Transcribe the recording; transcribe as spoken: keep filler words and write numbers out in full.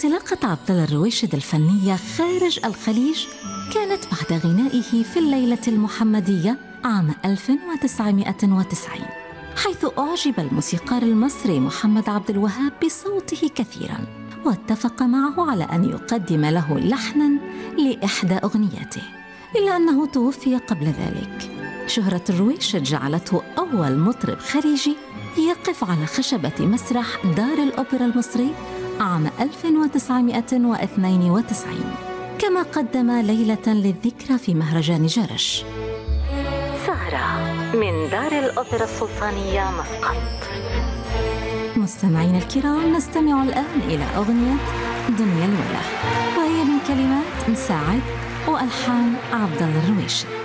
انطلاقة عبد الله الرويشد الفنية خارج الخليج كانت بعد غنائه في الليلة المحمدية عام ألف وتسعمائة وتسعين، حيث أعجب الموسيقار المصري محمد عبد الوهاب بصوته كثيراً، واتفق معه على أن يقدم له لحناً لإحدى أغنياته، إلا أنه توفي قبل ذلك. شهرة الرويشد جعلته أول مطرب خليجي يقف على خشبة مسرح دار الأوبرا المصري عام ألف وتسعمائة واثنين وتسعين، كما قدم ليلة للذكرى في مهرجان جرش. سهرة من دار الأوبرا السلطانية مسقط. مستمعين الكرام، نستمع الآن إلى أغنية دنيا الوله، وهي من كلمات مساعد وألحان عبد الله الرويشد.